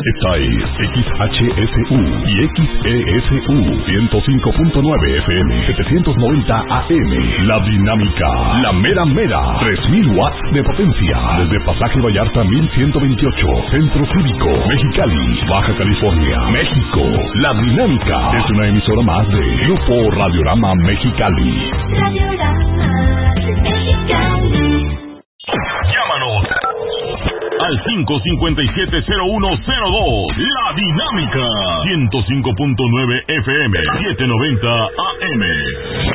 Esta es XHSU y XESU 105.9 FM 790 AM. La Dinámica, la mera mera, 3000 watts de potencia. Desde Pasaje Vallarta 1128, Centro Cívico, Mexicali, Baja California, México. La Dinámica es una emisora más de Grupo Radiorama Mexicali. Radiorama Mexicali. Llámanos al 557-0102. La Dinámica 105.9 FM 790 AM.